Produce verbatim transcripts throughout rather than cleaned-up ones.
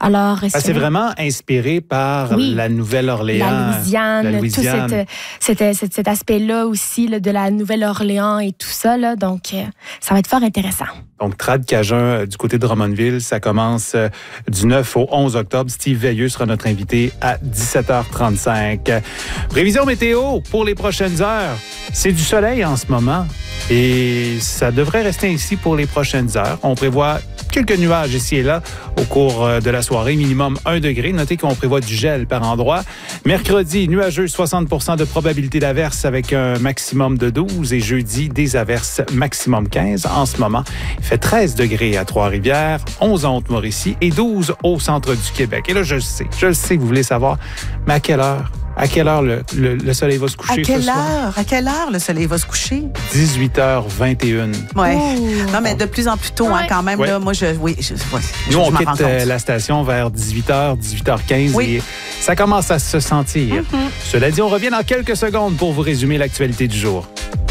Alors, c'est, c'est vraiment inspiré par oui, la Nouvelle-Orléans. La Louisiane, la Louisiane. tout cette, cette, cet, cet aspect-là aussi là, de la Nouvelle-Orléans et tout ça. Là, donc, euh, ça va être fort intéressant. Donc, Trad Cajun euh, du côté de Drummondville, ça commence euh, du neuf au onze octobre. Steve Veilleux sera notre invité à dix-sept heures trente-cinq. Prévision météo pour les prochaines heures. C'est du soleil en ce moment et ça devrait rester ainsi pour les prochaines heures. On prévoit quelques nuages ici et là au cours de la soirée, minimum un degré. Notez qu'on prévoit du gel par endroit. Mercredi, nuageux, soixante pour cent de probabilité d'averse avec un maximum de douze. Et jeudi, des averses maximum quinze. En ce moment, il fait treize degrés à Trois-Rivières, onze à Haute-Mauricie et douze au centre du Québec. Et là, je le sais, je le sais que vous voulez savoir, mais à quelle heure? À quelle heure le, le, le soleil va se coucher à quelle ce soir? Heure? À quelle heure le soleil va se coucher? dix-huit heures vingt et une. Oui. Non, mais de plus en plus tôt, ouais. hein, quand même. Ouais. Là, moi, je, oui, je, ouais, Nous, je, on je quitte euh, la station vers dix-huit heures, dix-huit heures quinze oui. et ça commence à se sentir. Mm-hmm. Cela dit, on revient dans quelques secondes pour vous résumer l'actualité du jour.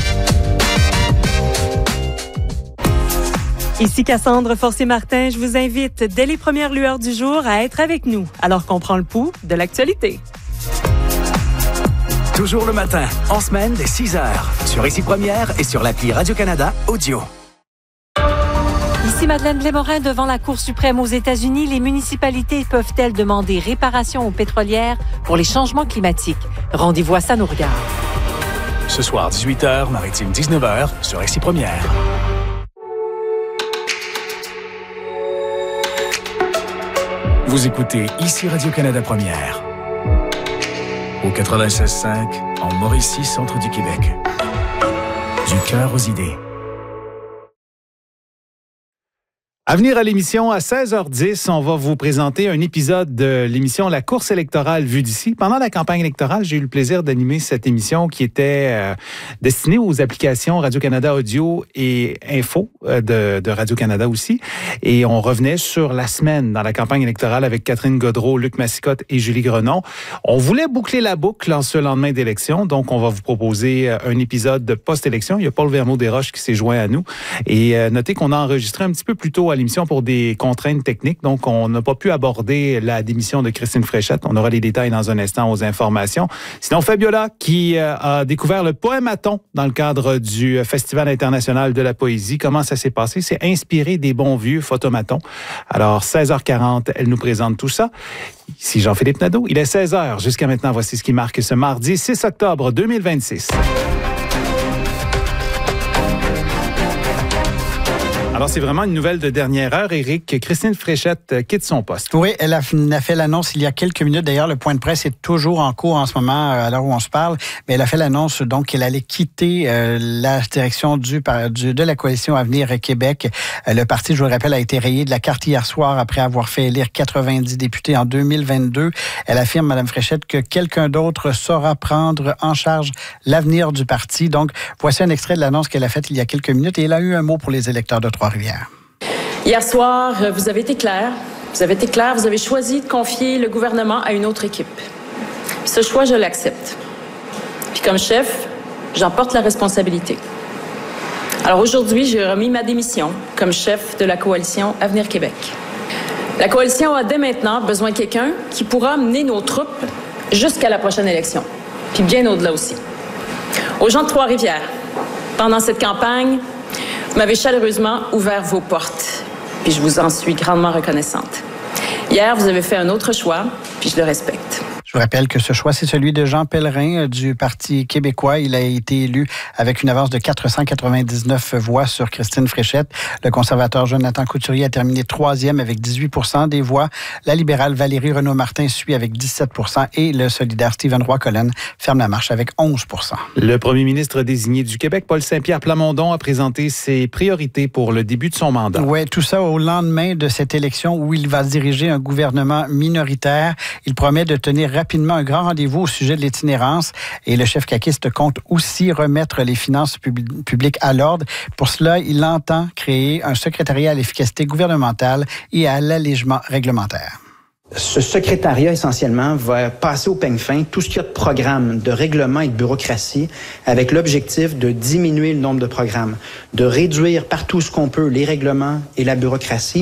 Ici Cassandre Forcier-Martin, je vous invite dès les premières lueurs du jour à être avec nous alors qu'on prend le pouls de l'actualité. Toujours le matin, en semaine dès six heures, sur Ici Première et sur l'appli Radio-Canada Audio. Ici Madeleine Blais-Morin devant la Cour suprême aux États-Unis. Les municipalités peuvent-elles demander réparation aux pétrolières pour les changements climatiques? Rendez-vous à Ça nous regarde. Ce soir, dix-huit heures, Maritime dix-neuf heures, sur Ici Première. Vous écoutez Ici Radio-Canada Première. Au quatre-vingt-seize cinq, en Mauricie, centre du Québec. Du cœur aux idées. À venir à l'émission, à seize heures dix, on va vous présenter un épisode de l'émission La course électorale vue d'ici. Pendant la campagne électorale, j'ai eu le plaisir d'animer cette émission qui était euh, destinée aux applications Radio-Canada Audio et Info euh, de, de Radio-Canada aussi. Et on revenait sur la semaine dans la campagne électorale avec Catherine Gaudreault, Luc Massicotte et Julie Grenon. On voulait boucler la boucle en ce lendemain d'élection, donc on va vous proposer un épisode de post-élection. Il y a Paul Vermeau-Desroches qui s'est joint à nous. Et euh, notez qu'on a enregistré un petit peu plus tôt à l'émission pour des contraintes techniques. Donc, on n'a pas pu aborder la démission de Christine Fréchette. On aura les détails dans un instant aux informations. Sinon, Fabiola, qui euh, a découvert le poématon dans le cadre du Festival international de la poésie. Comment ça s'est passé? C'est inspiré des bons vieux photomatons. Alors, seize heures quarante, elle nous présente tout ça. Ici Jean-Philippe Nadeau. Il est seize heures. Jusqu'à maintenant, voici ce qui marque ce mardi six octobre deux mille vingt-six. Alors, c'est vraiment une nouvelle de dernière heure, Éric. Christine Fréchette quitte son poste. Oui, elle a, elle a fait l'annonce il y a quelques minutes. D'ailleurs, le point de presse est toujours en cours en ce moment, à l'heure où on se parle. Mais elle a fait l'annonce donc qu'elle allait quitter euh, la direction du, du, de la coalition Avenir Québec. Euh, le parti, je vous le rappelle, a été rayé de la carte hier soir après avoir fait élire quatre-vingt-dix députés en deux mille vingt-deux. Elle affirme, Mme Fréchette, que quelqu'un d'autre saura prendre en charge l'avenir du parti. Donc, voici un extrait de l'annonce qu'elle a faite il y a quelques minutes. Et elle a eu un mot pour les électeurs de Trois-Rivières. Hier soir, vous avez été clair. Vous avez été clair. Vous avez choisi de confier le gouvernement à une autre équipe. Ce choix, je l'accepte. Puis comme chef, j'en porte la responsabilité. Alors aujourd'hui, j'ai remis ma démission comme chef de la coalition Avenir Québec. La coalition a dès maintenant besoin de quelqu'un qui pourra mener nos troupes jusqu'à la prochaine élection. Puis bien au-delà aussi. Aux gens de Trois-Rivières, pendant cette campagne, vous m'avez chaleureusement ouvert vos portes, puis je vous en suis grandement reconnaissante. Hier, vous avez fait un autre choix, puis je le respecte. Je vous rappelle que ce choix, c'est celui de Jean Pellerin du Parti québécois. Il a été élu avec une avance de quatre cent quatre-vingt-dix-neuf voix sur Christine Fréchette. Le conservateur Jonathan Couturier a terminé troisième avec dix-huit pour cent des voix. La libérale Valérie Renaud-Martin suit avec dix-sept pour cent et le solidaire Stephen Roy-Collen ferme la marche avec onze pour cent. Le premier ministre désigné du Québec, Paul Saint-Pierre Plamondon, a présenté ses priorités pour le début de son mandat. Oui, tout ça au lendemain de cette élection où il va diriger un gouvernement minoritaire. Il promet de tenir rapidement un grand rendez-vous au sujet de l'itinérance et le chef caquiste compte aussi remettre les finances pub- publiques à l'ordre. Pour cela, il entend créer un secrétariat à l'efficacité gouvernementale et à l'allègement réglementaire. Ce secrétariat, essentiellement, va passer au peigne fin tout ce qu'il y a de programmes, de règlements et de bureaucratie avec l'objectif de diminuer le nombre de programmes, de réduire partout ce qu'on peut les règlements et la bureaucratie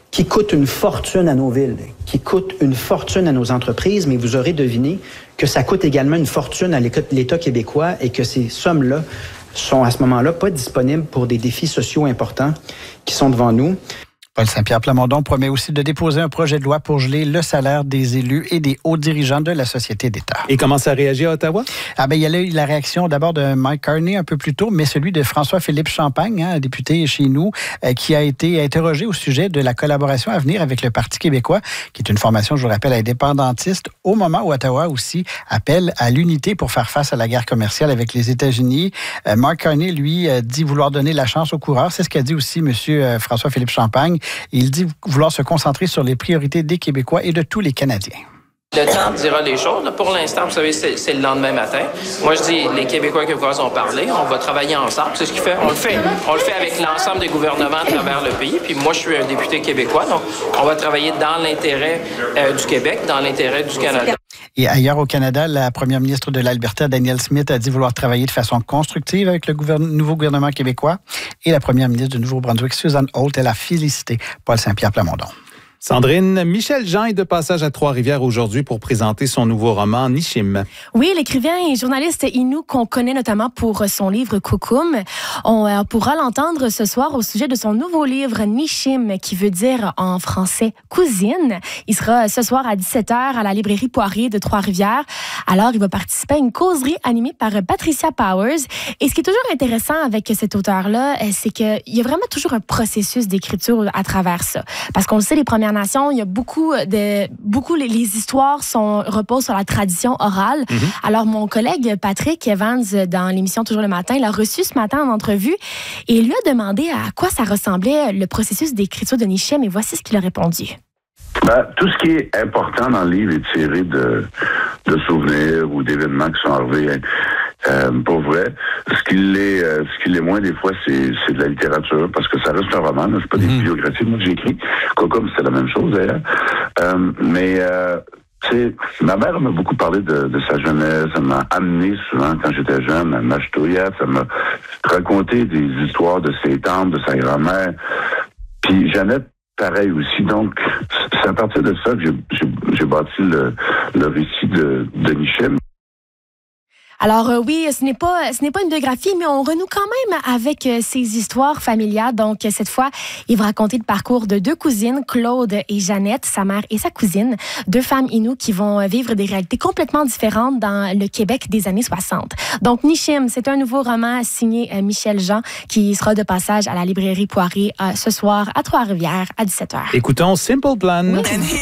qui coûtent une fortune à nos villes, qui coûtent une fortune à nos entreprises, mais vous aurez deviné que ça coûte également une fortune à l'État québécois et que ces sommes-là sont à ce moment-là pas disponibles pour des défis sociaux importants qui sont devant nous. Paul Saint-Pierre Plamondon promet aussi de déposer un projet de loi pour geler le salaire des élus et des hauts dirigeants de la société d'État. Et comment ça réagit à Ottawa? Ah ben, il y a eu la réaction d'abord de Mike Carney un peu plus tôt, mais celui de François-Philippe Champagne, hein, député chez nous, euh, qui a été interrogé au sujet de la collaboration à venir avec le Parti québécois, qui est une formation, je vous rappelle, indépendantiste, au moment où Ottawa aussi appelle à l'unité pour faire face à la guerre commerciale avec les États-Unis. Euh, Mark Carney, lui, euh, dit vouloir donner la chance aux coureurs. C'est ce qu'a dit aussi M. Euh, François-Philippe Champagne. Il dit vouloir se concentrer sur les priorités des Québécois et de tous les Canadiens. Le temps dira les choses. Pour l'instant, vous savez, c'est, c'est le lendemain matin. Moi, je dis, les Québécois et Québécoises ont parlé. On va travailler ensemble. C'est ce qu'il fait. On le fait. On le fait avec l'ensemble des gouvernements à travers le pays. Puis moi, je suis un député québécois. Donc, on va travailler dans l'intérêt euh, du Québec, dans l'intérêt du Canada. Et ailleurs au Canada, la première ministre de l'Alberta, Danielle Smith, a dit vouloir travailler de façon constructive avec le gouverne- nouveau gouvernement québécois. Et la première ministre du Nouveau-Brunswick, Susan Holt, elle a félicité Paul Saint-Pierre Plamondon. Sandrine, Michel Jean est de passage à Trois-Rivières aujourd'hui pour présenter son nouveau roman Nishim. Oui, l'écrivain et journaliste Innu, qu'on connaît notamment pour son livre Kukum, on euh, pourra l'entendre ce soir au sujet de son nouveau livre Nishim, qui veut dire en français cousine. Il sera ce soir à dix-sept heures à la librairie Poirier de Trois-Rivières. Alors, il va participer à une causerie animée par Patricia Powers. Et ce qui est toujours intéressant avec cet auteur-là, c'est qu'il y a vraiment toujours un processus d'écriture à travers ça. Parce qu'on le sait, les premières Nation, il y a beaucoup de beaucoup les, les histoires sont reposent sur la tradition orale. Mm-hmm. Alors mon collègue Patrick Evans dans l'émission Toujours le matin, l'a reçu ce matin en entrevue et il lui a demandé à quoi ça ressemblait le processus d'écriture de Nishim et voici ce qu'il a répondu. Ben, tout ce qui est important dans le livre est tiré de, de souvenirs ou d'événements qui sont arrivés. Euh, pour vrai, ce qui l'est, euh, ce qui l'est moins des fois, c'est, c'est de la littérature, parce que ça reste un roman, là, c'est pas des mmh. biographies. Moi, j'ai écrit. Comme c'est la même chose d'ailleurs. Euh, mais euh, tu sais, ma mère m'a beaucoup parlé de, de sa jeunesse. Elle m'a amené souvent quand j'étais jeune à Machtouyat. Ça m'a raconté des histoires de ses tantes, de sa grand-mère. Puis Jeannette, pareil aussi. Donc, c'est à partir de ça que j'ai, j'ai, j'ai bâti le, le récit de, de Nishim. Alors euh, oui, ce n'est pas ce n'est pas une biographie, mais on renoue quand même avec euh, ses histoires familiales. Donc euh, cette fois, il va raconter le parcours de deux cousines, Claude et Jeannette, sa mère et sa cousine, deux femmes Innu qui vont vivre des réalités complètement différentes dans le Québec des années soixante. Donc Nishim, c'est un nouveau roman signé euh, Michel Jean qui sera de passage à la librairie Poirier euh, ce soir à Trois-Rivières à dix-sept heures. Écoutons Simple Plan. Oui.